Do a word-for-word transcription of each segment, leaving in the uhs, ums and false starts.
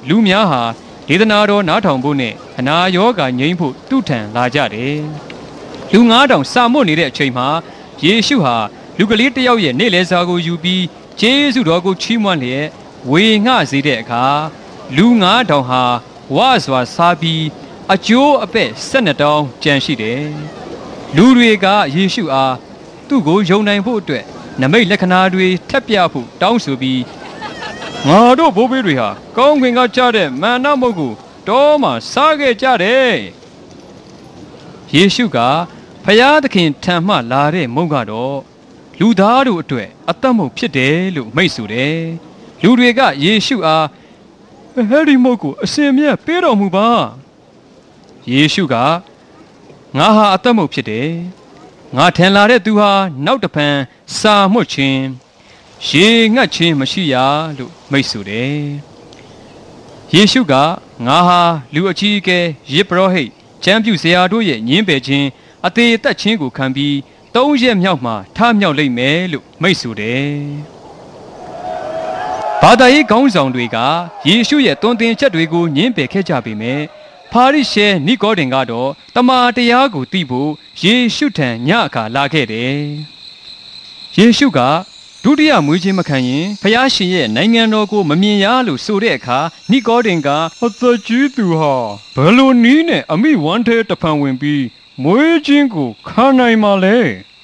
လူများဟာဒေသနာတော်နားထောင်ဖို့နဲ့အနာရောဂါငြိမ်းဖို့တုထန်လာကြတယ်လူငါးထောင်စာမွတ်နေတဲ့အချိန်မှာယေရှုဟာလူကလေးတစ်ယောက်ရဲ့နေ့လည်စာကိုယူပြီးကျေးဇူးတော်ကိုချီးမွမ်းလျက်ဝေငှစေတဲ့အခါလူငါးထောင်ဟာဝါစွာစားပြီးအကျိုးအပဲ့၁၂တောင်းကြံရှိတယ်လူတွေကယေရှုအားသူ့ကိုယုံနိုင်ဖို့အတွက်နမိတ်လက္ခဏာတွေထပ်ပြဖို့တောင်းဆိုပြီးငါတို့ဘိုးဘေးတွေဟာကောင်းကင်ကကြားတဲ့မန္နမုတ်ကိုတောမှာစားခဲ့ကြတယ်ယေရှုကဖယားသခင်ထံမှလာတဲ့မုတ်ကတော့လူသားတို့အတွက်အသက်မုတ်ဖြစ်တယ်လို့မိတ်ဆိုတယ်လူတွေကယေရှုအားဟဲ့ဒီမုတ်ကိုအစင်မြတ်ပေးတော်မူပါယေရှုကငါဟာအသက်မုတ်ဖြစ်တယ်ငါထင်လာတဲ့သူဟာနောက်တဖန်စာမှုတ်ခြင်းရေငတ်ခြင်းမရှိရလို့မိတ်ဆိုတယ်ယေရှုကငါဟာလူအကြီးအကဲယေဘရဟိတ်ချမ်းပြူဆရာတို့ရဲ့ညင်းပယ်ခြင်းအသေးအသက်ခြင်းကိုခံပြီးသုံးရက်မြောက်မှထမြောက်လိမ့်မယ်လို့မိတ်ဆိုတယ်ဘာသာရေးခေါင်းဆောင်တွေကယေရှုရဲ့သွန်သင်ချက်တွေကိုညင်းပယ်ခဲ့ကြပေမဲ့ဖာရိရှဲနိကောဒင်ကတော့တမန်တရားကိုသိဖို့ယေရှုထံညအခါလာခဲ့တယ်ယေရှုကဒုတိယမွေးခြင်းမခံရင်ဖျားရှင်ရဲ့နိုင်ငံတော်ကိုမမြင်ရလို့ဆိုတဲ့အခါနိကောဒင်ကအသက်ကြီးသူဟာဘယ်လိုနည်းနဲ့အမိဝမ်းထဲတဖန်ဝင်ပြီးမွေးခြင်းကိုခံနိုင်မှာလဲ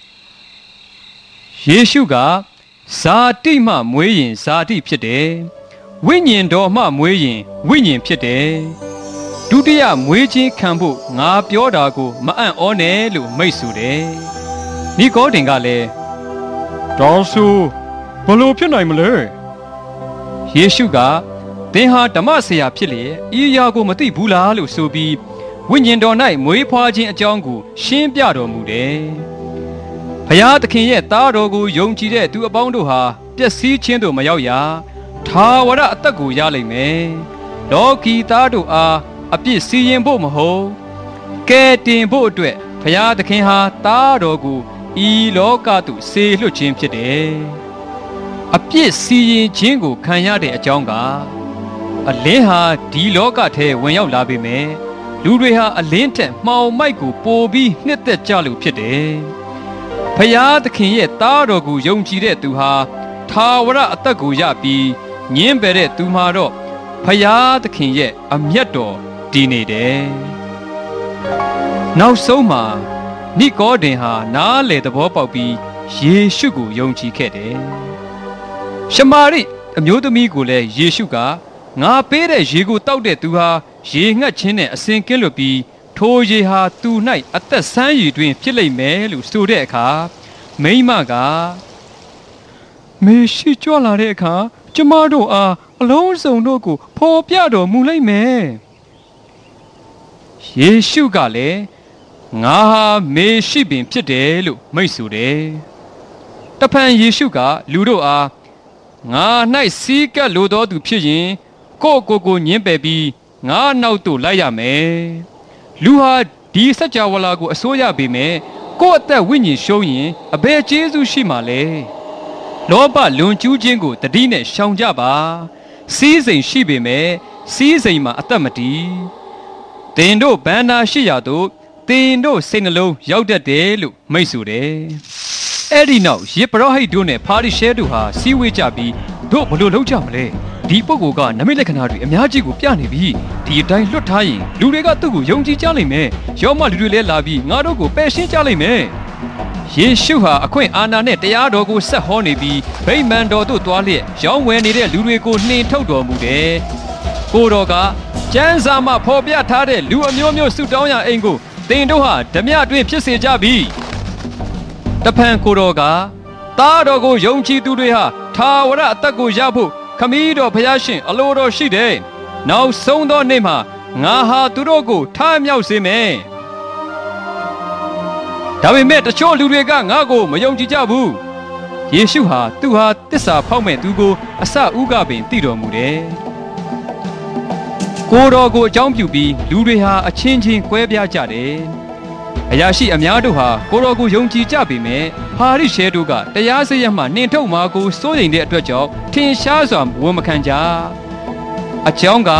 ယေရှုကဇာတိမှမွေးရင်ဇာတိဖြစ်တယ်ဝိညာဉ်တော်မှမွေးရင်ဝိညာဉ်ဖြစ်တယ်ဒုတိယမွေးခြင်းခံဖို့ငါပြောတာကိုမအံ့ဩနဲ့လို့မိတ်ဆိုတယ်နိကောဒင်ကလည်းတောင်းဆိုဘလို့ဖြစ်နိုင်မလဲယေရှုကသင်ဟာဓမ္မဆရာဖြစ်လေဤအရာကိုမသိဘူးလားလို့ဆိုပြီးဝိညာဉ်တော်၌မွေးဖွားခြင်းအကြောင်းကိုရှင်းပြတော်မူတယ်ဘုရားသခင်ရဲ့သားတော်ကိုယုံကြည်တဲ့သူအပေါင်းတို့ဟာပျက်စီးခြင်းတို့မရောက်ရထာဝရအသက်ကိုရလိမ့်မယ်လောကီသားတို့အားအပြစ်စီရင်ဖို့မဟုတ်ကဲတင်ဖို့အတွက်ဘုရားသခင်ဟာသားတော်ကိုဤလောကသို့ဆေလွတ်ခြင်းဖြစ်တယ်အပြစ်စီရင်ခြင်းကိုခံရတဲ့အကြောင်းကအလင်းဟာဒီလောကထဲဝင်ရောက်လာပေမဲ့လူတွေဟာအလင်းထက်မှောင်မိုက်ကိုပိုပြီးနှစ်သက်ကြလို့ဖြစ်တယ်ဖယားသခင်ရဲ့သားတော်ကိုယုံကြည်တဲ့သူဟာထာဝရအသက်ကိုရပြီးညင်းပယ်တဲ့သူမှာတော့ဖယားသခင်ရဲ့အမျက်တော်တည်နေတယ်နောက်ဆုံးမှာနိကောဒင်ဟာနားလေသဘောပေါက်ပြီးယေရှုကိုယုံကြည်ခဲ့တယ်ရှမာရိအမျိုးသမီးကိုလည်းယေရှုကငါပေးတဲ့ရေကိုတောက်တဲ့သူဟာရေငတ်ခြင်းနဲ့အစဉ်ကင်းလွတ်ပြီးထိုရေဟာသူ၌အသက်ဆန်းရည်တွင်ဖြစ်လိမ့်မယ်လို့ဆိုတဲ့အခါမိန်းမကမေရှိကြွလာတဲ့အခါကျမတို့အားအလုံးစုံတို့ကိုဖော်ပြတော်မူလိမ့်မယ်ယေရှုကလည်းငါဟာမေရှိပင်ဖြစ်တယ်လို့မိတ်ဆိုတယ်တဖန်ယေရှုကလူတို့အားငါ၌စီးကပ်လိုသောသူဖြစ်ရင်ကိုယ့်ကိုယ်ကိုညှင်းပယ်ပြီးငါနောက်သို့လိုက်ရမယ်လူဟာဒီစัจ java လာကိုအစိုးရပေမဲ့ကိုယ့်အသက်ဝိညာဉ်ရှုံးရင်အဘယ်ကျေးဇူးရှိမှာလဲလောဘလွန်ကျူးခြင်းကိုတတိနဲ့ရှောင်ကြပါစီးစိမ်ရှိပေမဲ့စီးစိမ်မှာအသက်မတည်တင်တို့ဘန္နာရှိရာသို့တင်တို့စိတ်နှလုံးရောက်တတ်တယ်လို့မိတ်ဆိုတယ်အဲ့ဒီနောက်ယေဘရဟိတ်တို့နဲ့ဖာရိရှဲတို့ဟာစီးဝေးကြပြီးတို့ဘလို့လုပ်ကြမလဲဒီပုဂ္ဂိုလ်ကနမိတ်လက္ခဏာတွေအများကြီးကိုပြနေပြီဒီအတိုင်းလွတ်ထားရင်လူတွေကသူ့ကိုယုံကြည်ကြလိမ့်မယ်ရောမလူတွေလည်းလာပြီးငါတို့ကိုပယ်ရှင်းကြလိမ့်မယ်ယေရှုဟာအခွင့်အာဏာနဲ့တရားတော်ကိုဆက်ဟောနေပြီးဗိမာန်တော်သို့သွားလျက်ရောင်းဝယ်နေတဲ့လူတွေကိုနှင်ထုတ်တော်မူတယ်ကိုတော်ကကျမ်းစာမှာဖော်ပြထားတဲ့လူအမျိုးမျိုးဆုတောင်းရအိမ်ကိုသင်တို့ဟာဓမြတွင်ဖြစ်စေကြပြီတဖန်ကိုတော်ကသားတော်ကိုယုံကြည်သူတွေဟာထာဝရအသက်ကိုရဖို့ခမည်းတော်ဖျားရှင်အလိုတော်ရှိတယ်နောက်ဆုံးသောနေ့မှာငါဟာသူတို့ကိုထမြောက်စေမယ်ဒါပေမဲ့တချို့လူတွေကငါ့ကိုမယုံကြည်ကြဘူးယေရှုဟာသူဟာတစ္ဆာဖောက်မဲ့သူကိုအစဥကပင်သိတော်မူတယ်ကိုတော်ကိုအကြောင်းပြုပြီးလူတွေဟာအချင်းချင်းကွဲပြားကြတယ်အရာရှိအများတို့ဟာကိုတော်ကိုယုံကြည်ကြပေမဲ့ဖာရိရှဲတို့ကတရားစရက်မှနှင်ထုတ်မှာကိုစိုးရိမ်တဲ့အတွက်ကြောင့်ထင်ရှားစွာဝန်မခံကြအကြောင်းက